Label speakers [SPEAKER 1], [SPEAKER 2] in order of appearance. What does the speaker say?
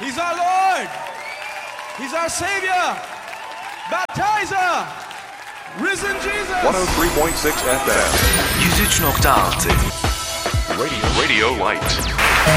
[SPEAKER 1] He's our Lord. He's our Savior. Baptizer. Risen Jesus.
[SPEAKER 2] 103.6 FM.
[SPEAKER 3] 103.6
[SPEAKER 2] Radio Light.